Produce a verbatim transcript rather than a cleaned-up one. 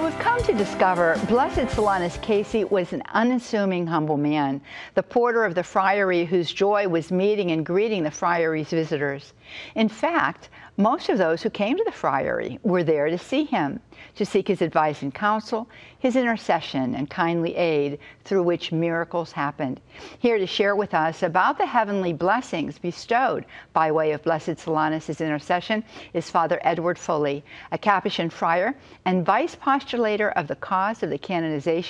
We've come to discover Blessed Solanus Casey was an unassuming, humble man, the porter of the friary whose joy was meeting and greeting the friary's visitors. In fact, most of those who came to the friary were there to see him, to seek his advice and counsel, his intercession and kindly aid through which miracles happened. Here to share with us about the heavenly blessings bestowed by way of Blessed Solanus' intercession is Father Edward Foley, a Capuchin friar and vice postulator of the cause of the canonization